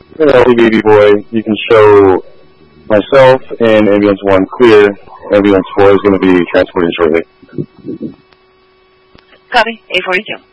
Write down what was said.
Hey, baby boy, you can show myself and Ambulance 1 clear. Ambulance 4 is going to be transported shortly. Copy, 842.